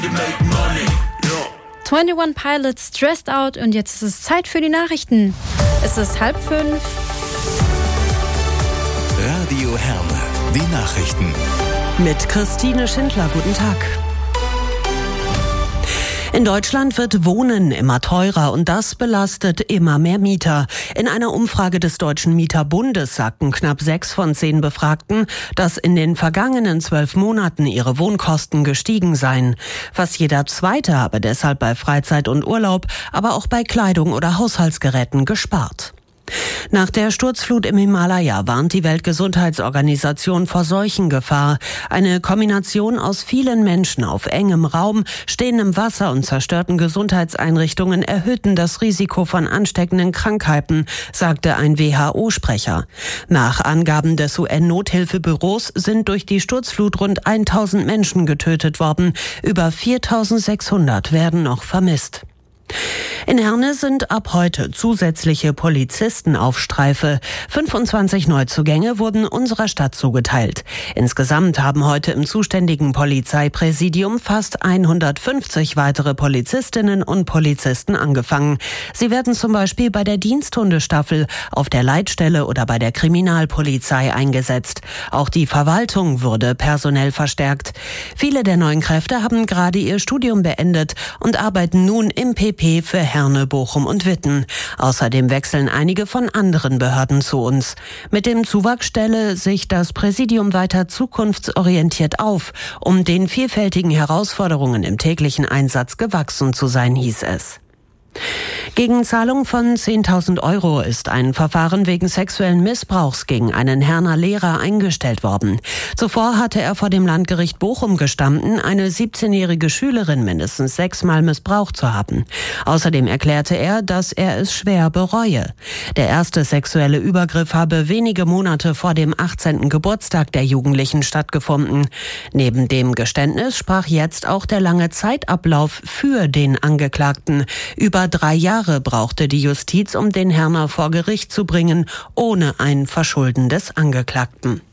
21 Pilots, Stressed Out, und jetzt ist es Zeit für die Nachrichten. Es ist 4:30. Radio Herne, die Nachrichten. Mit Christine Schindler, guten Tag. In Deutschland wird Wohnen immer teurer und das belastet immer mehr Mieter. In einer Umfrage des Deutschen Mieterbundes sagten knapp 6 von 10 Befragten, dass in den vergangenen 12 Monaten ihre Wohnkosten gestiegen seien. Fast jeder Zweite habe deshalb bei Freizeit und Urlaub, aber auch bei Kleidung oder Haushaltsgeräten gespart. Nach der Sturzflut im Himalaya warnt die Weltgesundheitsorganisation vor Seuchengefahr. Eine Kombination aus vielen Menschen auf engem Raum, stehendem Wasser und zerstörten Gesundheitseinrichtungen erhöhten das Risiko von ansteckenden Krankheiten, sagte ein WHO-Sprecher. Nach Angaben des UN-Nothilfebüros sind durch die Sturzflut rund 1000 Menschen getötet worden. Über 4600 werden noch vermisst. In Herne sind ab heute zusätzliche Polizisten auf Streife. 25 Neuzugänge wurden unserer Stadt zugeteilt. Insgesamt haben heute im zuständigen Polizeipräsidium fast 150 weitere Polizistinnen und Polizisten angefangen. Sie werden zum Beispiel bei der Diensthundestaffel, auf der Leitstelle oder bei der Kriminalpolizei eingesetzt. Auch die Verwaltung wurde personell verstärkt. Viele der neuen Kräfte haben gerade ihr Studium beendet und arbeiten nun im PP für Herne, Bochum und Witten. Außerdem wechseln einige von anderen Behörden zu uns. Mit dem Zuwachs stelle sich das Präsidium weiter zukunftsorientiert auf, um den vielfältigen Herausforderungen im täglichen Einsatz gewachsen zu sein, hieß es. Gegen Zahlung von 10.000 € ist ein Verfahren wegen sexuellen Missbrauchs gegen einen Herner Lehrer eingestellt worden. Zuvor hatte er vor dem Landgericht Bochum gestanden, eine 17-jährige Schülerin mindestens 6-mal missbraucht zu haben. Außerdem erklärte er, dass er es schwer bereue. Der erste sexuelle Übergriff habe wenige Monate vor dem 18. Geburtstag der Jugendlichen stattgefunden. Neben dem Geständnis sprach jetzt auch der lange Zeitablauf für den Angeklagten. Über 3 Jahre brauchte die Justiz, um den Herner vor Gericht zu bringen, ohne ein Verschulden des Angeklagten.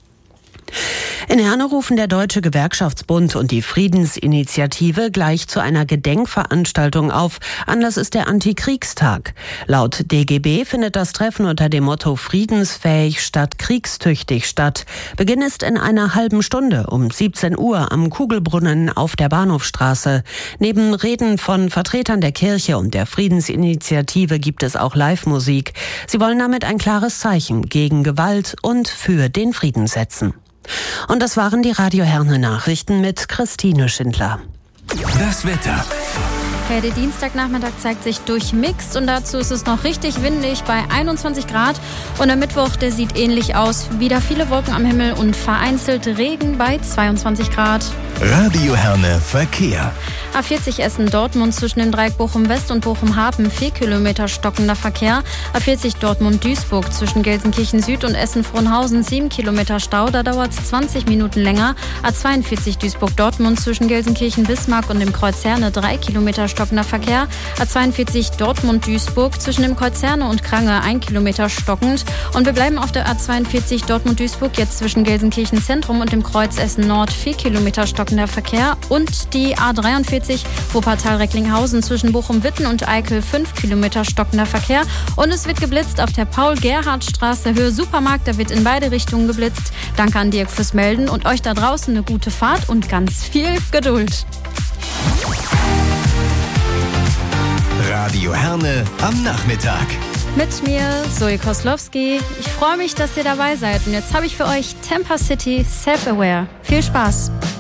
In Herne rufen der Deutsche Gewerkschaftsbund und die Friedensinitiative gleich zu einer Gedenkveranstaltung auf. Anlass ist der Antikriegstag. Laut DGB findet das Treffen unter dem Motto friedensfähig statt kriegstüchtig statt. Beginn ist in einer halben Stunde um 17 Uhr am Kugelbrunnen auf der Bahnhofstraße. Neben Reden von Vertretern der Kirche und der Friedensinitiative gibt es auch Live-Musik. Sie wollen damit ein klares Zeichen gegen Gewalt und für den Frieden setzen. Und das waren die Radio Herne Nachrichten mit Christine Schindler. Das Wetter. Okay, der Dienstagnachmittag zeigt sich durchmixt und dazu ist es noch richtig windig bei 21 Grad. Und der Mittwoch, der sieht ähnlich aus. Wieder viele Wolken am Himmel und vereinzelt Regen bei 22 Grad. Radio Herne Verkehr. A40 Essen-Dortmund zwischen dem Dreieck Bochum-West und Bochum-Hafen 4 Kilometer stockender Verkehr. A40 Dortmund-Duisburg zwischen Gelsenkirchen-Süd und Essen-Frohnhausen 7 Kilometer Stau, da dauert es 20 Minuten länger. A42 Duisburg-Dortmund zwischen Gelsenkirchen-Bismarck und dem Kreuz Herne 3 Kilometer stockender Verkehr. A42 Dortmund-Duisburg zwischen dem Kreuz Herne und Krange 1 Kilometer stockend. Und wir bleiben auf der A42 Dortmund-Duisburg jetzt zwischen Gelsenkirchen-Zentrum und dem Kreuz Essen-Nord 4 Kilometer stockender Verkehr. Und die A43 Wuppertal-Recklinghausen zwischen Bochum-Witten und Eickel 5 Kilometer stockender Verkehr. Und es wird geblitzt auf der Paul-Gerhardt-Straße Höhe Supermarkt. Da wird in beide Richtungen geblitzt. Danke an Dirk fürs Melden und euch da draußen eine gute Fahrt und ganz viel Geduld. Radio Herne am Nachmittag. Mit mir, Zoe Koslowski. Ich freue mich, dass ihr dabei seid. Und jetzt habe ich für euch Tampa City Self-Aware. Viel Spaß!